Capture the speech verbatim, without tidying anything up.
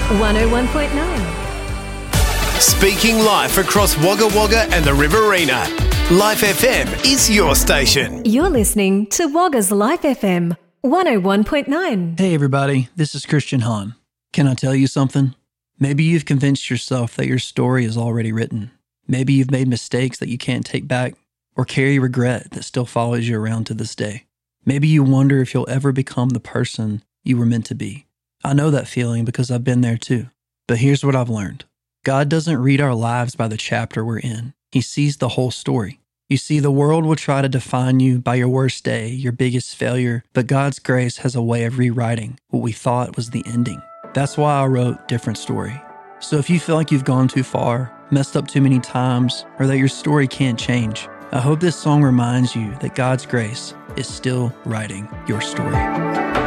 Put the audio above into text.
one oh one point nine. Speaking live across Wagga Wagga and the Riverina, Life F M is your station. You're listening to Wagga's Life F M one oh one point nine. Hey everybody, this is Christian Hahn. Can I tell you something? Maybe you've convinced yourself that your story is already written. Maybe you've made mistakes that you can't take back, or carry regret that still follows you around to this day. Maybe you wonder if you'll ever become the person you were meant to be. I know that feeling because I've been there too. But here's what I've learned. God doesn't read our lives by the chapter we're in. He sees the whole story. You see, the world will try to define you by your worst day, your biggest failure, but God's grace has a way of rewriting what we thought was the ending. That's why I wrote Different Story. So if you feel like you've gone too far, messed up too many times, or that your story can't change, I hope this song reminds you that God's grace is still writing your story.